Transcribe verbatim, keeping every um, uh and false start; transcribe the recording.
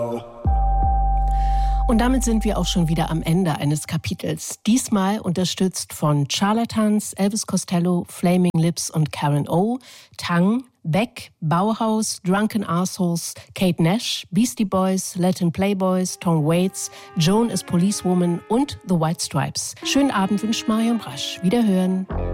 Und damit sind wir auch schon wieder am Ende eines Kapitels. Diesmal unterstützt von Charlatans, Elvis Costello, Flaming Lips und Karen O, Tang, Beck, Bauhaus, Drunken Assholes, Kate Nash, Beastie Boys, Latin Playboys, Tom Waits, Joan is Policewoman und The White Stripes. Schönen Abend wünscht Marion Brasch. Wiederhören.